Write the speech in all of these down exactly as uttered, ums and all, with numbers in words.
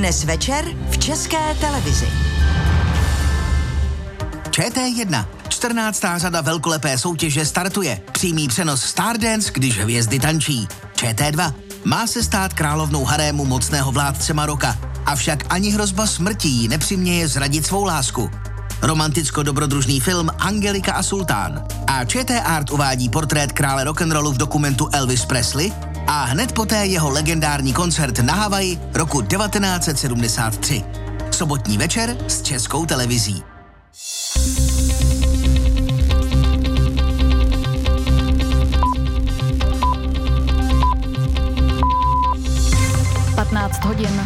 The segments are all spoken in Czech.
Dnes večer v České televizi. Č T jedna. čtrnáctá řada velkolepé soutěže startuje. Přímý přenos Stardance, když hvězdy tančí. Č T dva. Má se stát královnou harému mocného vládce Maroka. Avšak ani hrozba smrti jí nepřiměje zradit svou lásku. Romanticko-dobrodružný film Angelika a Sultán. A Č T Art uvádí portrét krále rock'n'rollu v dokumentu Elvis Presley a hned poté jeho legendární koncert na Havaji roku devatenáct set sedmdesát tři. Sobotní večer s Českou televizí. patnáct hodin.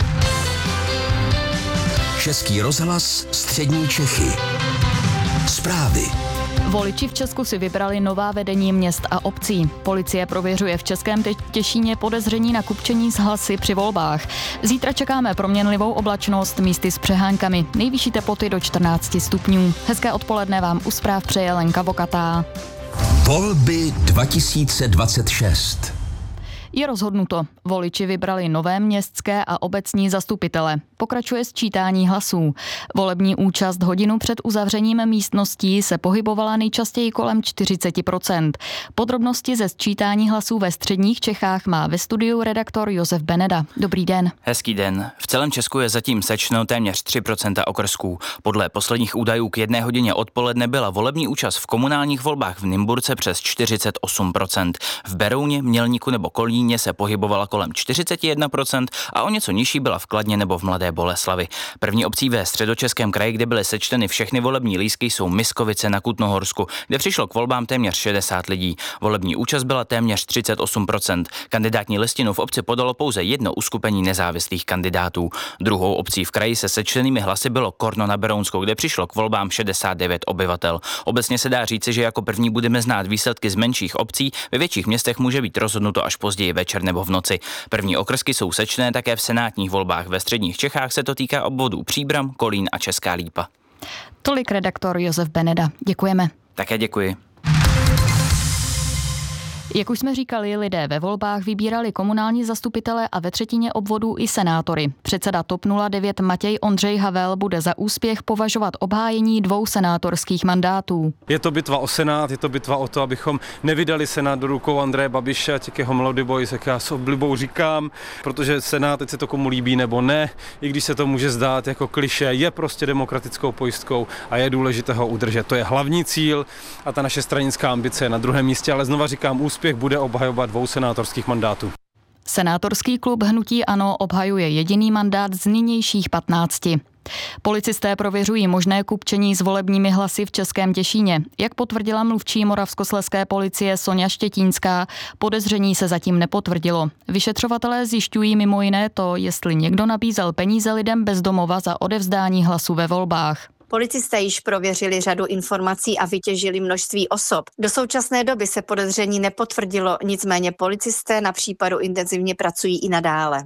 Český rozhlas, střední Čechy. Zprávy. Voliči v Česku si vybrali nová vedení měst a obcí. Policie prověřuje v Českém Těšíně podezření na kupčení s hlasy při volbách. Zítra čekáme proměnlivou oblačnost, místy s přehánkami. Nejvyšší teploty do čtrnáct stupňů. Hezké odpoledne vám u zpráv přeje Lenka Vokatá. Volby dva tisíce dvacet šest. Je rozhodnuto. Voliči vybrali nové městské a obecní zastupitele. Pokračuje sčítání hlasů. Volební účast hodinu před uzavřením místností se pohybovala nejčastěji kolem čtyřicet procent. Podrobnosti ze sčítání hlasů ve středních Čechách má ve studiu redaktor Josef Beneda. Dobrý den. Hezký den. V celém Česku je zatím sečteno téměř tři procenta okrsků. Podle posledních údajů k jedné hodině odpoledne byla volební účast v komunálních volbách v Nymburce přes čtyřicet osm procent. V Berouně, Mělníku nebo Kolíně se pohybovala kolem čtyřicet jedna procent a o něco nižší byla v Kladně nebo v Mladé Boleslavi. První obcí ve Středočeském kraji, kde byly sečteny všechny volební lístky, jsou Miskovice na Kutnohorsku, kde přišlo k volbám téměř šedesát lidí. Volební účast byla téměř třicet osm procent. Kandidátní listinu v obci podalo pouze jedno uskupení nezávislých kandidátů. Druhou obcí v kraji se sečtenými hlasy bylo Korno na Berounskou, kde přišlo k volbám šedesát devět obyvatel. Obecně se dá říci, že jako první budeme znát výsledky z menších obcí, ve větších městech může být rozhodnuto až později večer nebo v noci. První okrsky jsou sečtené také v senátních volbách. Ve středních Čechách se to týká obvodů Příbram, Kolín a Česká Lípa. Tolik redaktor Josef Beneda. Děkujeme. Také děkuji. Jak už jsme říkali, lidé ve volbách vybírali komunální zastupitele a ve třetině obvodů i senátory. Předseda TOP nula devět Matěj Ondřej Havel bude za úspěch považovat obhájení dvou senátorských mandátů. Je to bitva o senát, je to bitva o to, abychom nevydali senát do rukou Andreje Babiše a těch jeho Melody Boys, jak já s oblibou říkám, protože senát, teď se to komu líbí nebo ne, i když se to může zdát jako klišé, je prostě demokratickou pojistkou a je důležité ho udržet. To je hlavní cíl a ta naše stranická ambice je na druhém místě, ale znova říkám, úspěch bude obhajovat dvou senátorských mandátů. Senátorský klub Hnutí ANO obhajuje jediný mandát z nynějších patnácti. Policisté prověřují možné kupčení s volebními hlasy v Českém Těšíně. Jak potvrdila mluvčí moravskoslezské policie Soňa Štětínská, podezření se zatím nepotvrdilo. Vyšetřovatelé zjišťují mimo jiné to, jestli někdo nabízel peníze lidem bez domova za odevzdání hlasu ve volbách. Policisté již prověřili řadu informací a vytěžili množství osob. Do současné doby se podezření nepotvrdilo, nicméně policisté na případu intenzivně pracují i nadále.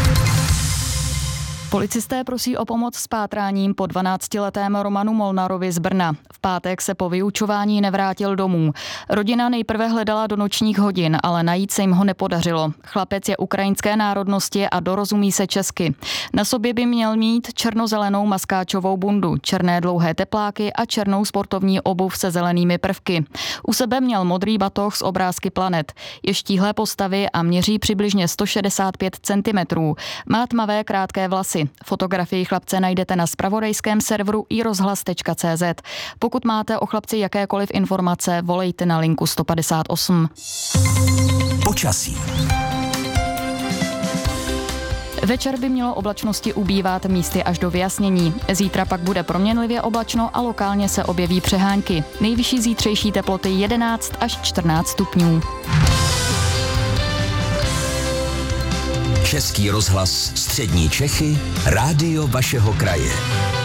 Policisté prosí o pomoc s pátráním po dvanáctiletém Romanu Molnarovi z Brna. V pátek se po vyučování nevrátil domů. Rodina nejprve hledala do nočních hodin, ale najít se jim ho nepodařilo. Chlapec je ukrajinské národnosti a dorozumí se česky. Na sobě by měl mít černozelenou maskáčovou bundu, černé dlouhé tepláky a černou sportovní obuv se zelenými prvky. U sebe měl modrý batoh s obrázky planet. Je štíhlé postavy a měří přibližně sto šedesát pět centimetrů. Má tmavé krátké vlasy. Fotografii chlapce najdete na zpravodajském serveru i rozhlas tečka cé zet. Pokud máte o chlapci jakékoliv informace, volejte na linku sto padesát osm. Počasí. Večer by mělo oblačnosti ubývat místy až do vyjasnění. Zítra pak bude proměnlivě oblačno a lokálně se objeví přehánky. Nejvyšší zítřejší teploty jedenáct až čtrnáct stupňů. Český rozhlas střední Čechy, rádio vašeho kraje.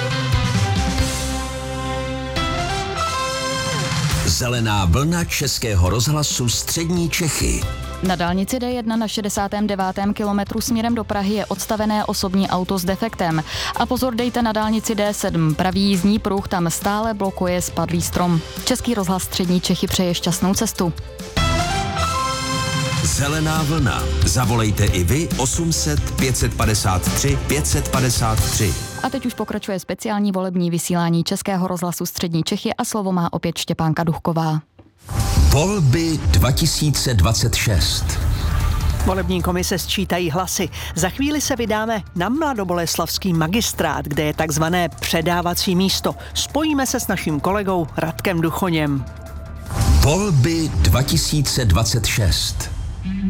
Zelená vlna Českého rozhlasu střední Čechy. Na dálnici D jedna na šedesátém devátém kilometru směrem do Prahy je odstavené osobní auto s defektem. A pozor dejte na dálnici D sedm, pravý jízdní pruh tam stále blokuje spadlý strom. Český rozhlas střední Čechy přeje šťastnou cestu. Zelená vlna. Zavolejte i vy osm set pět set padesát tři pět set padesát tři. A teď už pokračuje speciální volební vysílání Českého rozhlasu Střední Čechy a slovo má opět Štěpánka Duchková. Volby dva tisíce dvacet šest. Volební komise sčítají hlasy. Za chvíli se vydáme na mladoboleslavský magistrát, kde je takzvané předávací místo. Spojíme se s naším kolegou Radkem Duchoněm. Volby dva tisíce dvacet šest.